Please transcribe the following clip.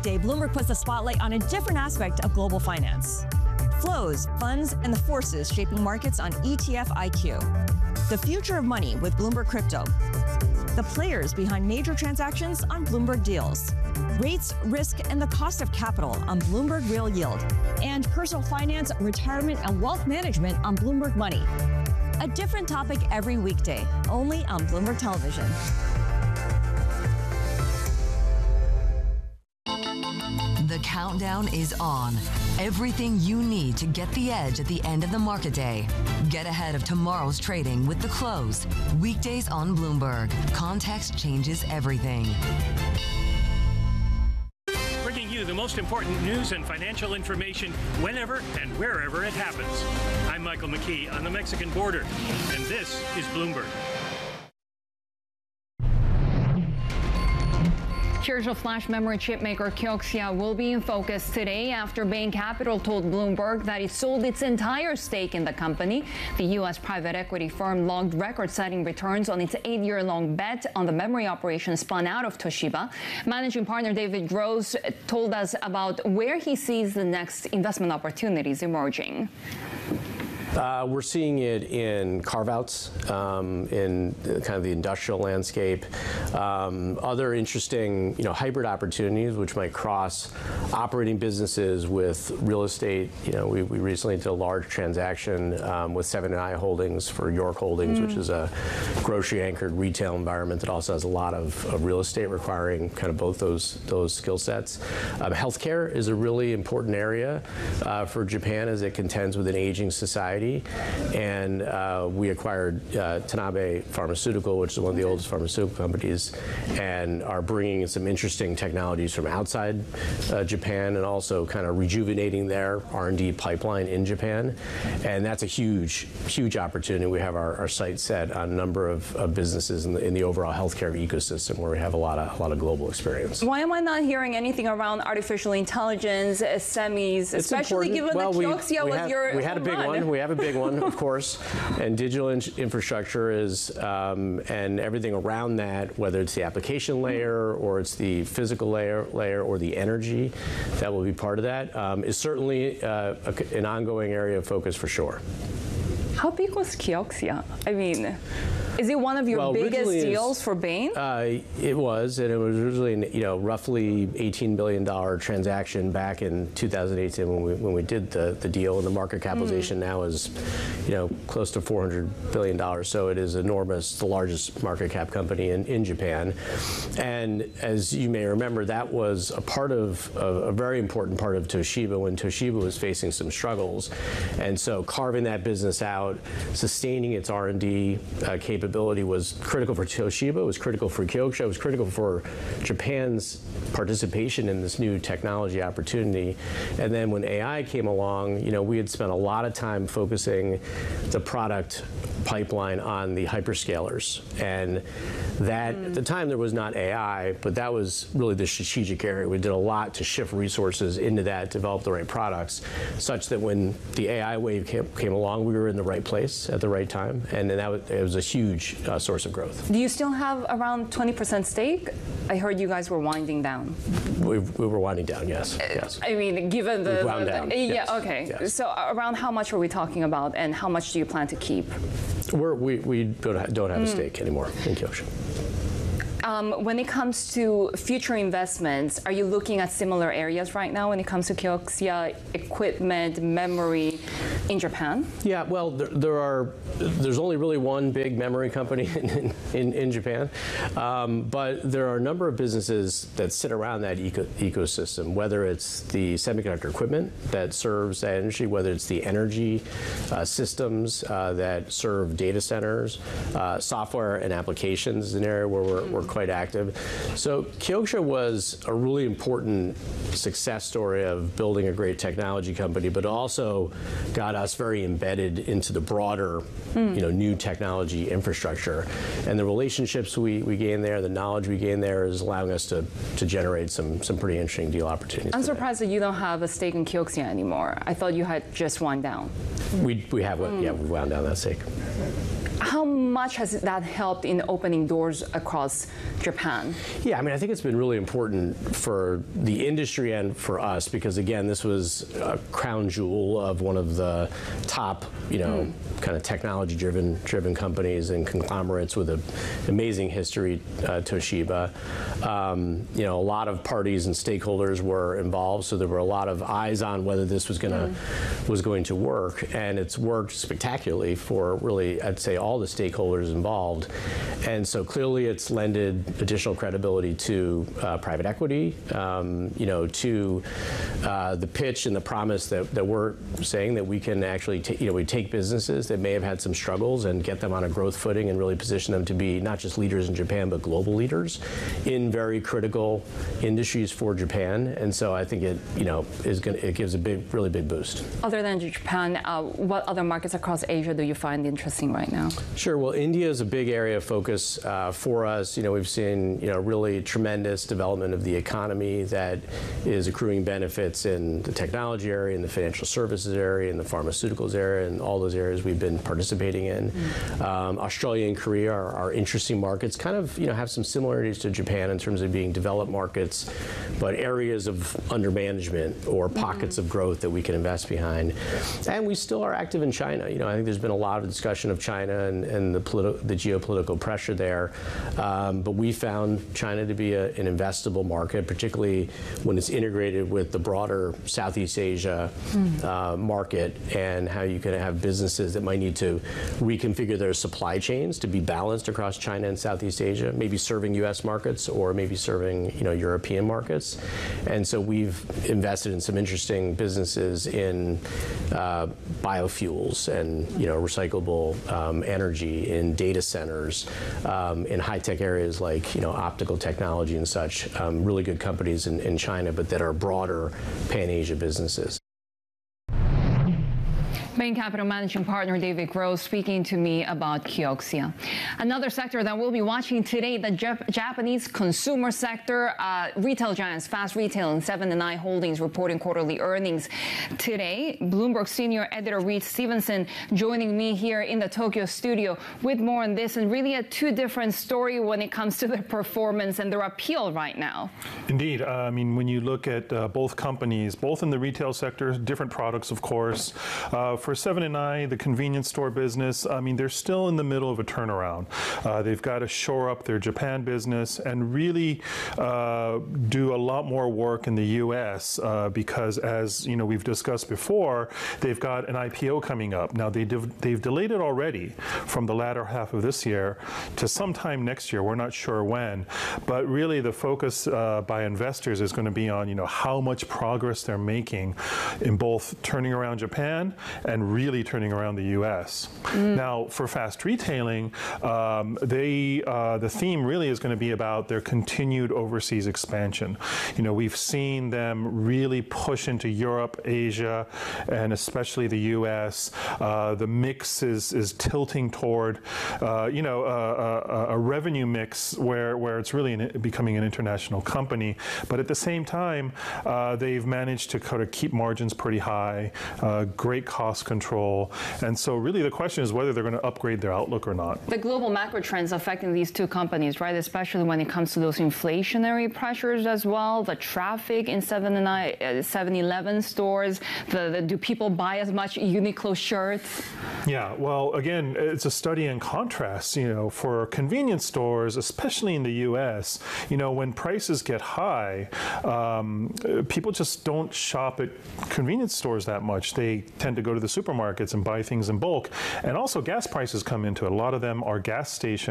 weekday, Bloomberg puts the spotlight on a different aspect of global finance. Flows, funds, and the forces shaping markets on ETF IQ. The future of money with Bloomberg Crypto. The players behind major transactions on Bloomberg Deals. Rates, risk, and the cost of capital on Bloomberg Real Yield. And personal finance, retirement, and wealth management on Bloomberg Money. A different topic every weekday, only on Bloomberg Television. The countdown is on. Everything you need to get the edge at the end of the market day. Get ahead of tomorrow's trading with The Close. Weekdays on Bloomberg. Context changes everything. Bringing you the most important news and financial information whenever and wherever it happens. I'm Michael McKee on the Mexican border, and this is Bloomberg. Kyrgyz flash memory chip maker Kioxia will be in focus today after Bain Capital told Bloomberg that it sold its entire stake in the company. The U.S. private equity firm logged record-setting returns on its 8-year-long bet on the memory operation spun out of Toshiba. Managing partner David Gross told us about where he sees the next investment opportunities emerging. We're seeing it in carve-outs, in kind of the industrial landscape. Other interesting, hybrid opportunities, which might cross operating businesses with real estate. We recently did a large transaction with Seven & i Holdings for York Holdings, which is a grocery-anchored retail environment that also has a lot of real estate requiring kind of both those skill sets. Healthcare is a really important area for Japan as it contends with an aging society. And we acquired Tanabe Pharmaceutical, which is one of the oldest pharmaceutical companies, and are bringing in some interesting technologies from outside Japan and also kind of rejuvenating their R&D pipeline in Japan. And that's a huge, huge opportunity. We have our sights set on a number of businesses in the overall healthcare ecosystem where we have a lot of global experience. Why am I not hearing anything around artificial intelligence, semis, especially given that Kioxia was your We had a big one. We have a big one, of course, and digital infrastructure is, and everything around that, whether it's the application layer or it's the physical layer or the energy that will be part of that, is certainly an ongoing area of focus for sure. How big was Kioxia? I mean, is it one of your biggest deals for Bain? It was, and it was originally, roughly $18 billion transaction back in 2018 when we did the deal, and the market capitalization now is, close to $400 billion. So it is enormous, the largest market cap company in Japan. And as you may remember, that was a very important part of Toshiba when Toshiba was facing some struggles. And so carving that business out, sustaining its R&D capability was critical for Toshiba, it was critical for Kioxia, it was critical for Japan's participation in this new technology opportunity. And then when AI came along, we had spent a lot of time focusing the product pipeline on the hyperscalers. And that, at the time, there was not AI, but that was really the strategic area. We did a lot to shift resources into that, develop the right products, such that when the AI wave came along, we were in the right place at the right time. And then it was a huge source of growth. Do you still have around 20% stake? I heard you guys were winding down. We were winding down, yes. I mean, given the... wound down, yes. Yeah, okay. Yes. So around how much are we talking about, and how much do you plan to keep? We don't have a stake anymore in Kioxia. When it comes to future investments, are you looking at similar areas right now when it comes to Kioxia, equipment, memory in Japan? Yeah, well, there's only really one big memory company in Japan, but there are a number of businesses that sit around that ecosystem, whether it's the semiconductor equipment that serves that industry, whether it's the energy systems that serve data centers, software and applications is an area where we're quite active. So Kioxia was a really important success story of building a great technology company, but also got us very embedded into the broader, new technology infrastructure. And the relationships we gained there, the knowledge we gained there is allowing us to generate some pretty interesting deal opportunities. I'm surprised that you don't have a stake in Kioxia anymore. I thought you had just wound down. We have one, yeah, we wound down that stake. How much has that helped in opening doors across Japan? Yeah, I mean, I think it's been really important for the industry and for us because, again, this was a crown jewel of one of the top, kind of technology-driven companies and conglomerates with an amazing history, Toshiba. A lot of parties and stakeholders were involved, so there were a lot of eyes on whether this was going to work, and it's worked spectacularly for really, I'd say, all the stakeholders involved. And so clearly it's lended additional credibility to private equity, to the pitch and the promise that we're saying that we can actually we take businesses that may have had some struggles and get them on a growth footing and really position them to be not just leaders in Japan but global leaders in very critical industries for Japan. And so I think it gives a really big boost. Other than Japan, what other markets across Asia do you find interesting right now? Sure. Well, India is a big area of focus for us. We've seen really tremendous development of the economy that is accruing benefits in the technology area, in the financial services area, in the pharmaceuticals area, and all those areas we've been participating in. Australia and Korea are interesting markets, kind of have some similarities to Japan in terms of being developed markets, but areas of under management or pockets of growth that we can invest behind. And we still are active in China. I think there's been a lot of discussion of China and the geopolitical pressure there, but we found China to be an investable market, particularly when it's integrated with the broader Southeast Asia market, and how you can have businesses that might need to reconfigure their supply chains to be balanced across China and Southeast Asia, maybe serving U.S. markets or maybe serving European markets. And so we've invested in some interesting businesses in biofuels and recyclable energy, in data centers, in high-tech areas like optical technology and such. Really good companies in China, but that are broader Pan-Asia businesses. Bain Capital Managing Partner David Gross speaking to me about Kioxia. Another sector that we'll be watching today, the Japanese consumer sector. Retail giants Fast Retail and Seven & i Holdings reporting quarterly earnings today. Bloomberg senior editor Reed Stevenson joining me here in the Tokyo studio with more on this, and really a two different story when it comes to their performance and their appeal right now. Indeed. I mean, when you look at both companies, both in the retail sector, different products, of course. For Seven & i, the convenience store business, I mean, they're still in the middle of a turnaround. They've got to shore up their Japan business and really do a lot more work in the U.S. Because, as we've discussed before, they've got an IPO coming up. Now, they've delayed it already from the latter half of this year to sometime next year. We're not sure when, but really the focus by investors is going to be on how much progress they're making in both turning around Japan and really turning around the U.S. Now, for Fast Retailing, the theme really is going to be about their continued overseas expansion. We've seen them really push into Europe, Asia, and especially the U.S. The mix is tilting toward, a revenue mix where it's really becoming an international company. But at the same time, they've managed to kind of keep margins pretty high, great cost control. And so really the question is whether they're going to upgrade their outlook or not. The global macro trends affecting these two companies, right? Especially when it comes to those inflationary pressures as well, the traffic in 7-Eleven stores, do people buy as much Uniqlo shirts? Yeah, well, again, it's a study in contrast, for convenience stores, especially in the U.S., when prices get high, people just don't shop at convenience stores that much. They tend to go to the supermarkets and buy things in bulk. And also gas prices come into it. A lot of them are gas stations